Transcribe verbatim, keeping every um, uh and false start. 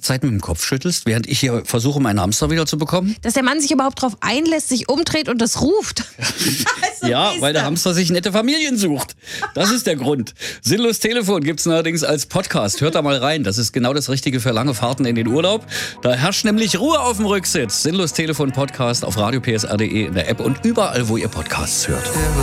Zeit mit dem Kopf schüttelst, während ich hier versuche, meinen Hamster wieder zu bekommen? Dass der Mann sich überhaupt drauf einlässt, sich umdreht und das ruft. Also, ja, weil der das? Hamster sich nette Familien sucht. Das ist der Grund. Sinnlos Telefon gibt's allerdings als Podcast. Hört da mal rein. Das ist genau das Richtige für lange Fahrten in den Urlaub. Da herrscht nämlich Ruhe auf dem Rücksitz. Sinnlos Telefon Podcast auf radio p s r punkt d e in der App und überall, wo ihr Podcasts hört.